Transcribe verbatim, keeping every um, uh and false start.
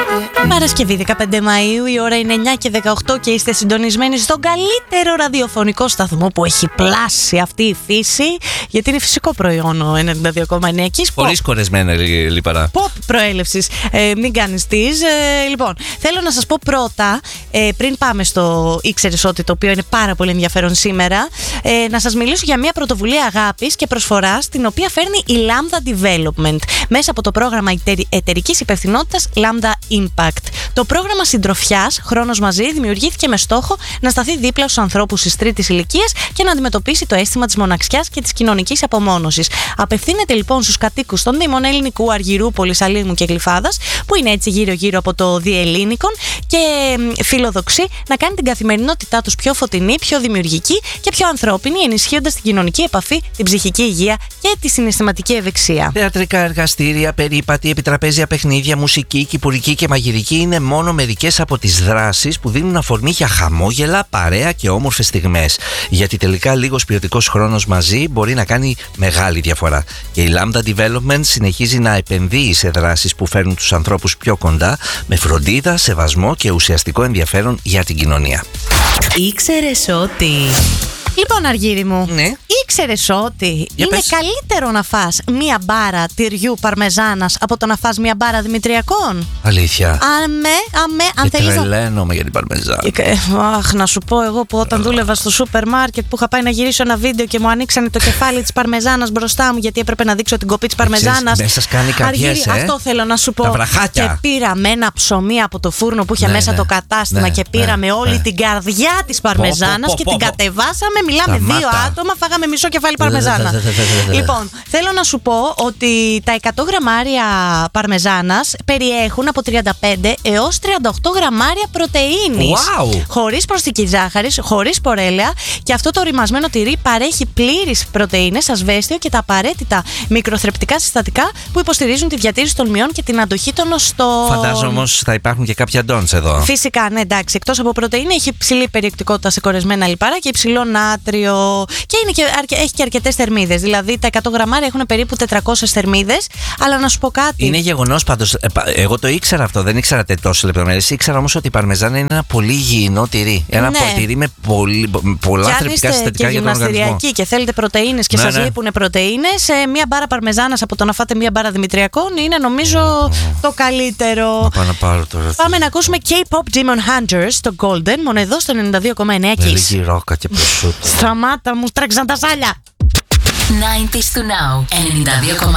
Παρασκευή δεκαπέντε Μαΐου, η ώρα είναι εννιά και δεκαοκτώ και είστε συντονισμένοι στον καλύτερο ραδιοφωνικό σταθμό που έχει πλάσει αυτή η φύση, γιατί είναι φυσικό προϊόν ο ενενήντα δύο κόμμα εννιά. Πολύ σκορεσμένα λιπαρά. Pop προέλευσης, ε, μην κάνεις τις. Ε, λοιπόν, θέλω να σας πω πρώτα, ε, πριν πάμε στο ήξερες ότι, το οποίο είναι πάρα πολύ ενδιαφέρον σήμερα, ε, να σας μιλήσω για μια πρωτοβουλία αγάπης και προσφοράς, την οποία φέρνει η Lambda Development μέσα από το πρόγραμμα εταιρικής υπευθυνότητας Lambda Impact. Το πρόγραμμα συντροφιάς Χρόνος Μαζί δημιουργήθηκε με στόχο να σταθεί δίπλα στους ανθρώπους της τρίτης ηλικίας και να αντιμετωπίσει το αίσθημα της μοναξιάς και της κοινωνικής απομόνωσης. Απευθύνεται λοιπόν στους κατοίκους των Δήμων Ελληνικού, Αργυρού, Πολυσαλήμου και Γλυφάδας, που είναι έτσι γύρω-γύρω από το Διελλήνικον, και φιλοδοξεί να κάνει την καθημερινότητά τους πιο φωτεινή, πιο δημιουργική και πιο ανθρώπινη, ενισχύοντας την κοινωνική επαφή, την ψυχική υγεία και τη συναισθηματική ευεξία. Θεατρικά εργαστήρια, περίπατοι, επιτραπέζια παιχνίδια, μουσική, κυπουρική και μαγειρική είναι μόνο μερικές από τις δράσεις που δίνουν αφορμή για χαμόγελα, παρέα και όμορφες στιγμές. Γιατί τελικά λίγος ποιοτικός χρόνος μαζί μπορεί να κάνει μεγάλη διαφορά. Και η Lambda Development συνεχίζει να επενδύει σε δράσεις που φέρνουν τους ανθρώπους πιο κοντά, με φροντίδα, σεβασμό και ουσιαστικό ενδιαφέρον για την κοινωνία. Ήξερες ότι... Λοιπόν, Αργύρι μου, ναι. Ήξερες ότι Για είναι πες. καλύτερο να φας μία μπάρα τυριού παρμεζάνας από το να φας μία μπάρα δημητριακών? Αλήθεια. Αμέ, αμέ, αν Και θέλεις να... τρελαίνομαι για την παρμεζάνα. Ε, Αχ, να σου πω εγώ που όταν δούλευα στο σούπερ μάρκετ, που είχα πάει να γυρίσω ένα βίντεο και μου ανοίξανε το κεφάλι της παρμεζάνας μπροστά μου, γιατί έπρεπε να δείξω την κοπή της παρμεζάνας. Μέσα σας κάνει καρδιές, Αργύρι, ε? αυτό θέλω να σου πω. Τα βραχάκια. Και πήραμε ένα ψωμί από το φούρνο που είχε Ναι, μέσα ναι, το κατάστημα, ναι, και πήραμε ναι, όλη ναι. την καρδιά της παρμεζάνας Πω, πω, και πω, την πω. κατεβάσαμε. Μιλάμε Σταμάτα. δύο άτομα, φάγαμε μισό κεφάλι παρμεζάνα. Λοιπόν, θέλω να σου πω ότι τα εκατό γραμμάρια παρμεζάνας περιέχουν από τριάντα πέντε έως τριάντα οκτώ γραμμάρια πρωτεΐνης. Wow. Χωρίς προσθήκη ζάχαρης, χωρίς πορέλαια, και αυτό το ρημασμένο τυρί παρέχει πλήρεις πρωτεΐνες, ασβέστιο και τα απαραίτητα μικροθρεπτικά συστατικά που υποστηρίζουν τη διατήρηση των μειών και την αντοχή των οστών. Φαντάζομαι όμως θα υπάρχουν και κάποια ντόνς εδώ. Φυσικά, ναι, εντάξει. Εκτός από πρωτεΐνη, έχει υψηλή περιεκτικότητα σε κορεσμένα λιπαρά και υψηλό νάτριο. Και, είναι και αρκε, έχει και αρκετές θερμίδες. Δηλαδή, τα εκατό γραμμάρια έχουν περίπου τετρακόσιες θερμίδες. Αλλά να σου πω κάτι. Είναι γεγονός πάντως. Ε, εγώ το ήξερα αυτό, δεν ήξερα τόσες λεπτομέρειες. Ήξερα όμως ότι η παρμεζάνα είναι ένα πολύ υγιεινό τυρί. Ένα Ναι. τυρί με πολύ, πολλά θρεπτικά συστατικά για τον οργανισμό. Και γυμναστηριακοί και θέλετε πρωτεΐνες και Ναι, σας ναι. λείπουν πρωτεΐνες, ε, μία μπάρα παρμεζάνας από το να φάτε μία μπάρα δημητριακών είναι, νομίζω, το καλύτερο. Να πάω να πάρω τώρα. Πάμε να ακούσουμε K-pop Demon Hunters στο Golden, μόνο εδώ στο ενενήντα δύο κόμμα εννιά. Με λίγη ρόκα και προσούτο. Σταμάτα, μου τρέξαν τα σάλια. ενενήντα του Now ενενήντα δύο κόμμα